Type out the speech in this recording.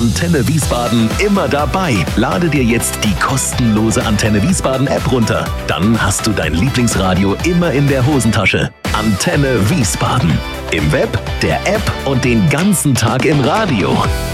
Antenne Wiesbaden immer dabei. Lade dir jetzt die kostenlose Antenne Wiesbaden App runter. Dann hast du dein Lieblingsradio immer in der Hosentasche. Antenne Wiesbaden. Im Web, der App und den ganzen Tag im Radio.